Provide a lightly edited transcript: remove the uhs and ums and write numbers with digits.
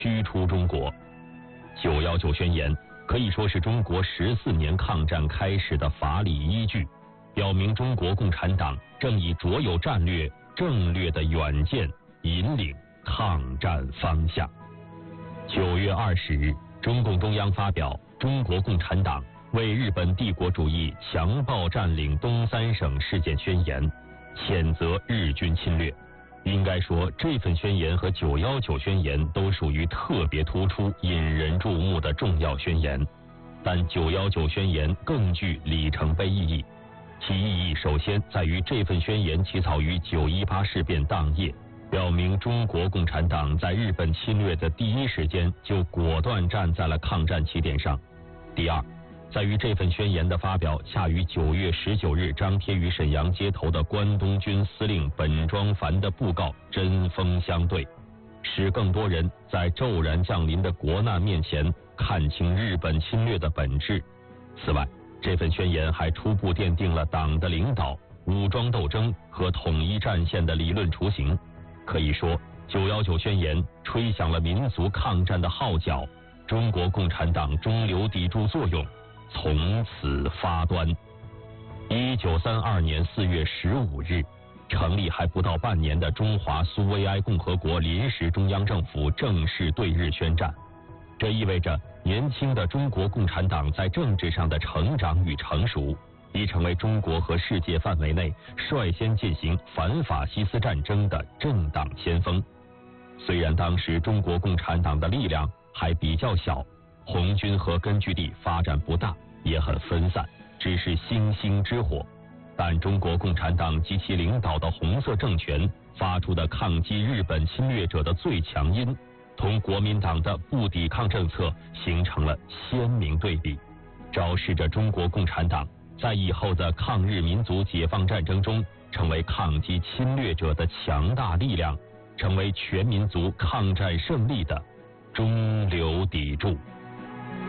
驱出中国。919宣言可以说是中国14年抗战开始的法理依据，表明中国共产党正以卓有战略、政略的远见引领抗战方向。9月20日，中共中央发表《中国共产党为日本帝国主义强暴占领东三省事件宣言》，谴责日军侵略。应该说，这份宣言和919宣言都属于特别突出、引人注目的重要宣言，但919宣言更具里程碑意义。其意义首先在于这份宣言起草于918事变当夜，表明中国共产党在日本侵略的第一时间就果断站在了抗战起点上。第二，在于这份宣言的发表恰与9月19日张贴于沈阳街头的关东军司令本庄繁的布告针锋相对，使更多人在骤然降临的国难面前看清日本侵略的本质。此外，这份宣言还初步奠定了党的领导、武装斗争和统一战线的理论雏形。可以说，919宣言吹响了民族抗战的号角，中国共产党中流砥柱作用从此发端。1932年4月15日，成立还不到半年的中华苏维埃共和国临时中央政府正式对日宣战。这意味着年轻的中国共产党在政治上的成长与成熟，已成为中国和世界范围内率先进行反法西斯战争的政党先锋。虽然当时中国共产党的力量还比较小，红军和根据地发展不大，也很分散，只是星星之火，但中国共产党及其领导的红色政权发出的抗击日本侵略者的最强音，同国民党的不抵抗政策形成了鲜明对比，昭示着中国共产党在以后的抗日民族解放战争中成为抗击侵略者的强大力量，成为全民族抗战胜利的中流砥柱。